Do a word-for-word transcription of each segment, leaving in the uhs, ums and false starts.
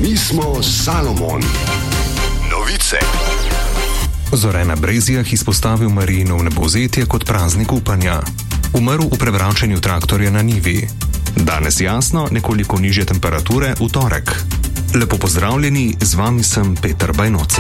Mi smo Salomon. Novice. Zore na Brezijah izpostavil Marijino vnebovzetje kot praznik upanja. Umrl v prevračanju traktorja na njivi. Danes jasno, nekoliko nižje temperature v torek. Lepo pozdravljeni, z vami sem Peter Bajnoci.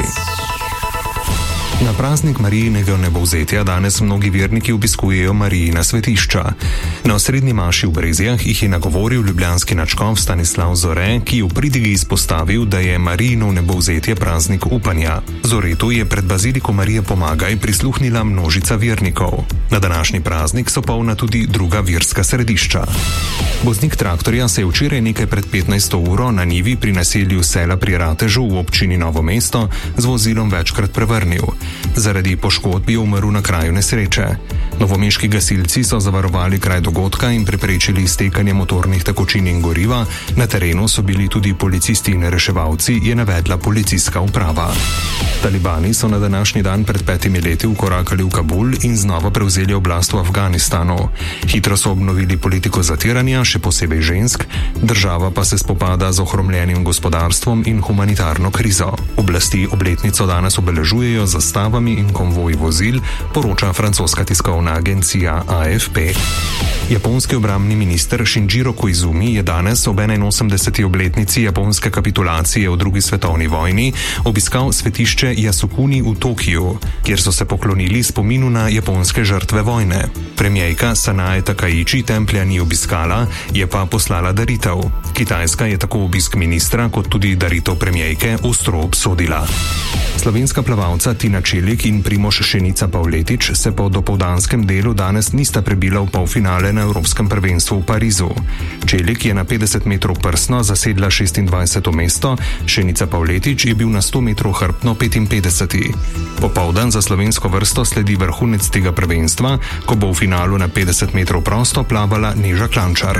Na praznik Marijinega vnebovzetja danes mnogi verniki obiskujejo Marijina svetišča. Na osrednji maši v Brezijah jih je nagovoril ljubljanski nadškof Stanislav Zore, ki je v pridigi izpostavil, da je Marijino vnebovzetje praznik upanja. Zoretu je pred baziliko Marije Pomagaj prisluhnila množica vernikov. Na današnji praznik so polna tudi druga verska središča. Voznik traktorja se je včeraj nekaj pred petnajsto uro na njivi pri naselju Sela pri Ratežu v občini Novo mesto z vozilom večkrat prevrnil. Zaradi poškodb je umrl na kraju nesreče. Novomeški gasilci so zavarovali kraj dogodka in preprečili iztekanje motornih tekočin in goriva. Na terenu so bili tudi policisti in reševalci, je navedla policijska uprava. Talibani so na današnji dan pred petimi leti vkorakali v Kabul in znova prevzeli oblast v Afganistanu. Hitro so obnovili politiko zatiranja, še posebej žensk, država pa se spopada z ohromljenim gospodarstvom in humanitarno krizo. Oblasti obletnico danes obeležujejo z zastavami in konvoji vozil, poroča francoska tiskovna agencija A F P. Japonski obrambni minister Shinjiro Koizumi je danes ob enainosemdeseti obletnici japonske kapitulacije v drugi svetovni vojni obiskal svetišče Yasukuni v Tokiju, kjer so se poklonili spominu na japonske žrtve vojne. Premijejka Sanae Takaichi templja ni obiskala, je pa poslala daritev. Kitajska je tako obisk ministra kot tudi daritev premijejke ostro obsodila. Slovenska plavalca Tina Čelik in Primož Šenica Pavletič se po dopoldanskem delu danes nista prebila v polfinale na Evropskem prvenstvu v Parizu. Čelik je na petdeset metrov prsno zasedla šestindvajseto mesto, Šenica Pavletič je bil na sto metrov hrbtno petinpetdeseti. Popoldan za slovensko vrsto sledi vrhunec tega prvenstva, ko bo v finalu na petdeset metrov prosto plavala Neža Klančar.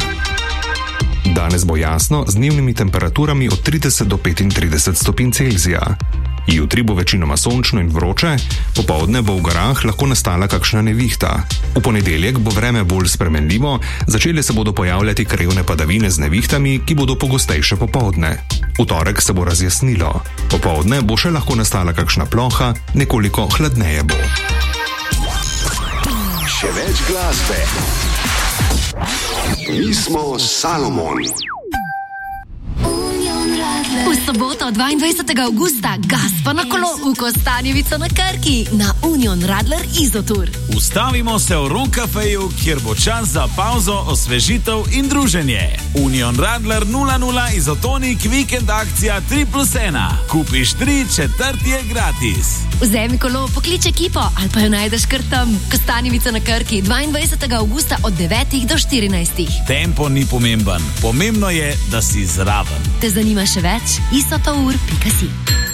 Danes bo jasno z dnevnimi temperaturami od trideset do petintrideset stopinj Celzija. Jutri bo večinoma sončno in vroče, popoldne bo v gorah lahko nastala kakšna nevihta. V ponedeljek bo vreme bolj spremenljivo, začele se bodo pojavljati krajevne padavine z nevihtami, ki bodo pogostejše popoldne. V torek se bo razjasnilo. Popoldne bo še lahko nastala kakšna ploha, nekoliko hladneje bo. Še več glasbe. Mi smo Salomon. V soboto dvaindvajsetega avgusta gas pa na kolo v Kostanjevico na Krki na Union Radler Izotur. Ustavimo se v Ron Cafeju, kjer bo čas za pauzo, osvežitev in druženje. Union Radler nula nula Izotonik vikend akcija tri plus ena. Kupiš tri, četrti je gratis. Vzemi kolo, poklič ekipo ali pa jo najdeš kar tam. Kostanjevica na Krki dvaindvajsetega avgusta od devetih do štirinajstih. Tempo ni pomemben, pomembno je, da si zraven. Te zanima še več? isotour pika si.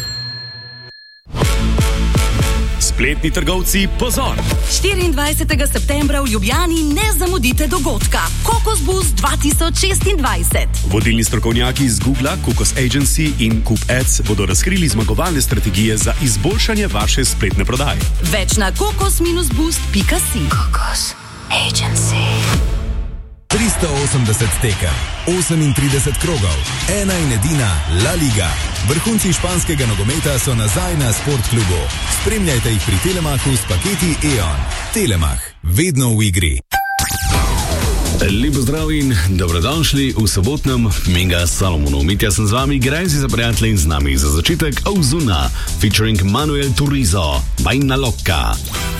Spletni trgovci, pozor! štiriindvajsetega septembra v Ljubljani ne zamudite dogodka Kokos Boost dva tisoč šestindvajset. Vodilni strokovnjaki iz Google, Kokos Agency in Coop Ads bodo razkrili zmagovalne strategije za izboljšanje vaše spletne prodaje. Več na kokos boost pika si. Kokos Agency. tristo osemdeset tekem, osemintrideset krogov, ena in edina La Liga. Vrhunci španskega nogometa so nazaj na Sportklubu. Spremljajte jih pri Telemachu s paketi E O N. Telemach, vedno v igri. Lepo zdrav in dobrodošli v sobotnem Mega Salomonu. Mitja sem z vami, grajzi za prijatelje in z nami za začetek Ozuna, featuring Manuel Turizo, Bajna Lokka.